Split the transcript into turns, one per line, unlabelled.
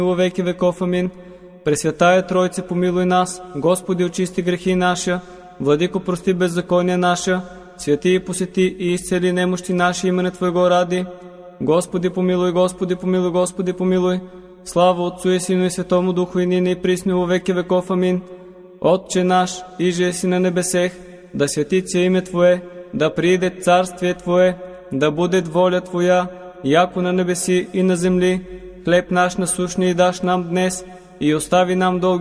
во веки веков. Амин. Пресвятая Тройце, помилуй нас. Господи, очисти грехи наша. Владико, прости беззакония наша. Свети и посети и изцели немощи наши имене Твоего ради. Господи, помилуй, Господи, помилуй, Господи, помилуй. Слава Отцу и Сину и Светому Духу, и нине и присно во веки веков. Амин. Отче наш, иже еси на небесех, да свети се име Твое, да прииде царствие Твое, да буде воля Твоя, яко на небеси и на земли. Хлеб наш насущни даш нам днес, и остави нам долги